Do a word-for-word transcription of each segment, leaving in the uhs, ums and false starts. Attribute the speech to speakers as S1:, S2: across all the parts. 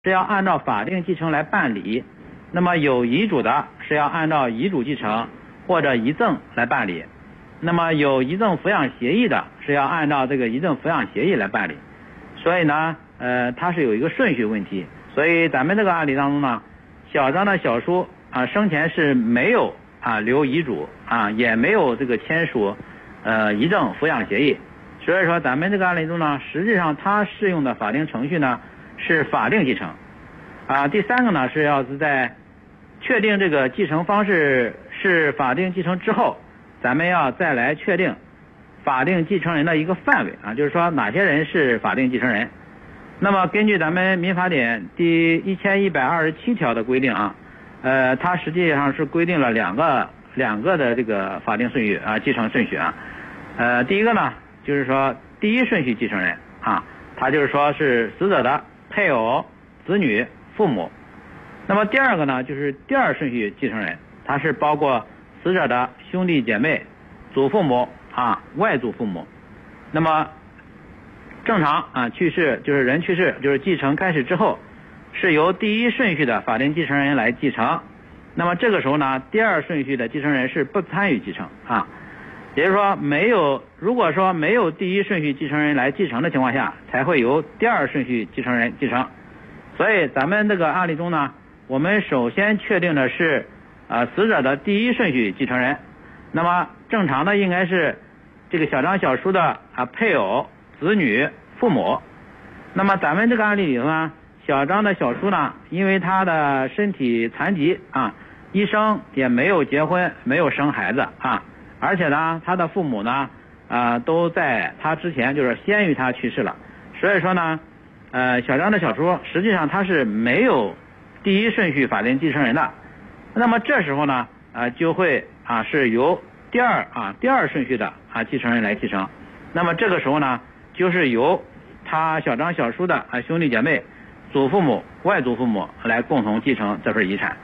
S1: 是要按照法定继承来办理，那么有遗嘱的是要按照遗嘱继承或者遗赠来办理，那么有遗赠抚养协议的是要按照这个遗赠抚养协议来办理。所以呢，呃，它是有一个顺序问题。所以咱们这个案例当中呢，小张的小叔啊生前是没有啊留遗嘱啊，也没有这个签署呃遗赠抚养协议。所以说咱们这个案例中呢，实际上它适用的法定程序呢是法定继承啊。第三个呢是要是在确定这个继承方式是法定继承之后，咱们要再来确定法定继承人的一个范围啊，就是说哪些人是法定继承人。那么根据咱们民法典第一千一百二十七条的规定啊，呃，它实际上是规定了两个两个的这个法定顺序啊，继承顺序啊。呃，第一个呢就是说第一顺序继承人啊，它就是说是死者的配偶、子女、父母。那么第二个呢就是第二顺序继承人，它是包括死者的兄弟姐妹、祖父母啊、外祖父母。那么正常啊去世就是人去世就是继承开始之后，是由第一顺序的法定继承人来继承。那么这个时候呢，第二顺序的继承人是不参与继承啊。也就是说没有，如果说没有第一顺序继承人来继承的情况下，才会由第二顺序继承人继承。所以咱们这个案例中呢，我们首先确定的是啊死者的第一顺序继承人。那么正常的应该是这个小张小叔的啊配偶、子女、父母。那么咱们这个案例里头呢，小张的小叔呢，因为他的身体残疾啊，一生也没有结婚，没有生孩子啊。而且呢，他的父母呢，啊、呃，都在他之前就是先于他去世了，所以说呢，呃，小张的小叔实际上他是没有第一顺序法定继承人的。那么这时候呢，啊、呃，就会啊是由第二啊第二顺序的啊继承人来继承。那么这个时候呢，就是由他小张小叔的啊兄弟姐妹、祖父母、外祖父母来共同继承这份遗产。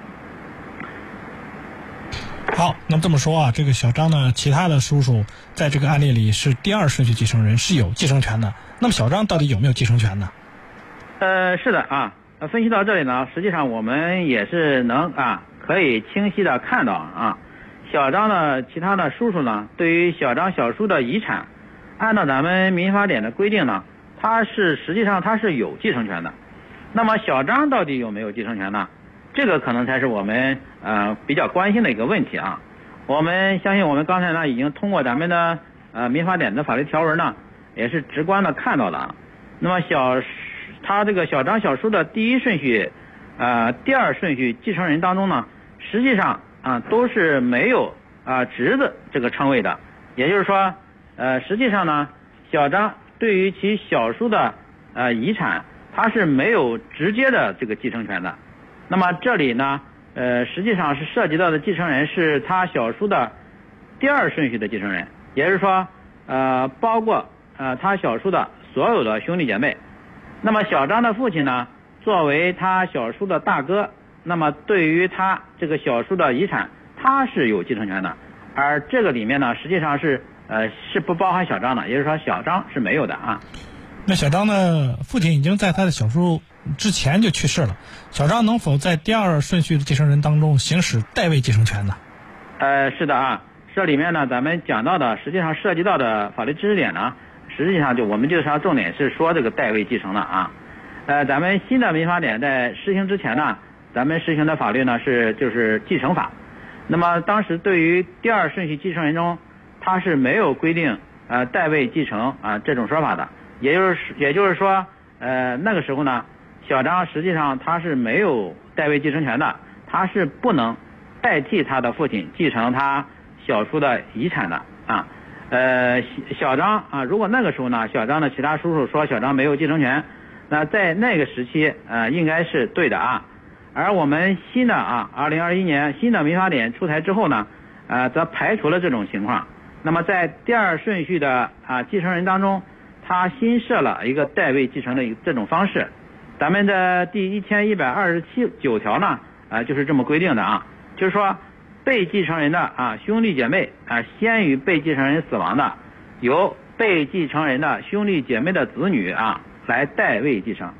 S2: 好，那么这么说啊，这个小张呢，其他的叔叔在这个案例里是第二顺序继承人，是有继承权的。那么小张到底有没有继承权呢？
S1: 呃，是的啊，分析到这里呢，实际上我们也是能啊，可以清晰的看到啊，小张的其他的叔叔呢，对于小张小叔的遗产，按照咱们民法典的规定呢，他是实际上他是有继承权的。那么小张到底有没有继承权呢？这个可能才是我们呃比较关心的一个问题啊。我们相信我们刚才呢已经通过咱们的呃民法典的法律条文呢，也是直观的看到了啊。那么小他这个小张小叔的第一顺序呃第二顺序继承人当中呢，实际上啊、呃、都是没有啊、呃、侄子这个称谓的。也就是说呃实际上呢，小张对于其小叔的呃遗产，他是没有直接的这个继承权的。那么这里呢，呃，实际上是涉及到的继承人是他小叔的第二顺序的继承人，也就是说，呃，包括呃他小叔的所有的兄弟姐妹。那么小张的父亲呢，作为他小叔的大哥，那么对于他这个小叔的遗产，他是有继承权的。而这个里面呢，实际上是呃是不包含小张的，也就是说小张是没有的啊。
S2: 那小张的父亲已经在他的小叔之前就去世了，小张能否在第二顺序的继承人当中行使代位继承权呢？
S1: 呃，是的啊，这里面呢，咱们讲到的实际上涉及到的法律知识点呢，实际上就我们就是要重点是说这个代位继承的啊。呃，咱们新的民法典在施行之前呢，咱们实行的法律呢是就是继承法。那么当时对于第二顺序继承人中，他是没有规定呃代位继承啊、呃、这种说法的。也就是也就是说，呃，那个时候呢，小张实际上他是没有代位继承权的，他是不能代替他的父亲继承他小叔的遗产的啊。呃，小张啊，如果那个时候呢，小张的其他叔叔说小张没有继承权，那在那个时期呃应该是对的啊。而我们新的啊，二零二一年新的民法典出台之后呢，呃，则排除了这种情况。那么在第二顺序的啊继承人当中，他新设了一个代位继承的一个这种方式。咱们的第一千一百二十七九条呢，啊、呃、就是这么规定的啊，就是说被继承人的啊兄弟姐妹啊先于被继承人死亡的，由被继承人的兄弟姐妹的子女啊来代位继承。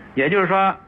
S1: 也就是说